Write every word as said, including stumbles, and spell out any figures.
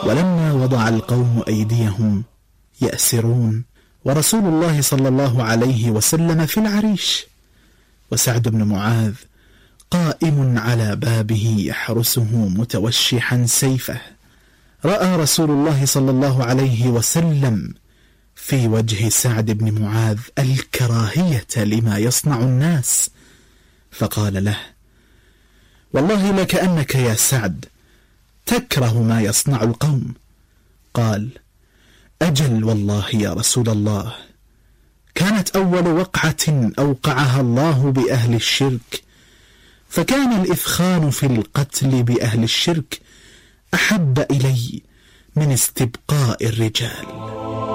ولما وضع القوم أيديهم يأسرون ورسول الله صلى الله عليه وسلم في العريش، وسعد بن معاذ قائم على بابه يحرسه متوشحا سيفه، رأى رسول الله صلى الله عليه وسلم في وجه سعد بن معاذ الكراهية لما يصنع الناس، فقال له: والله لكأنك يا سعد تكره ما يصنع القوم. قال: أجل والله يا رسول الله، كانت أول وقعة أوقعها الله بأهل الشرك، فكان الإثخان في القتل بأهل الشرك أحب إلي من استبقاء الرجال.